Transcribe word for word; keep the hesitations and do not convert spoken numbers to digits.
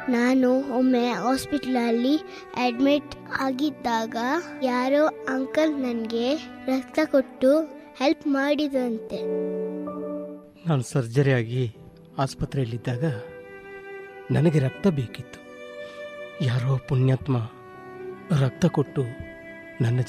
ನಾನು ಒಮ್ಮೆ ಹಾಸ್ಪಿಟ್ಲಲ್ಲಿ ಅಡ್ಮಿಟ್ ಆಗಿದ್ದಾಗ ಯಾರೋ ಅಂಕಲ್ ನನಗೆ ರಕ್ತ ಕೊಟ್ಟು ಹೆಲ್ಪ್ ಮಾಡಿದಂತೆ. ನಾನು ಸರ್ಜರಿ ಆಗಿ ಆಸ್ಪತ್ರೆಯಲ್ಲಿದ್ದಾಗ ನನಗೆ ರಕ್ತ ಬೇಕಿತ್ತು. ಯಾರೋ ಪುಣ್ಯಾತ್ಮ ರಕ್ತ ಕೊಟ್ಟು ನನ್ನ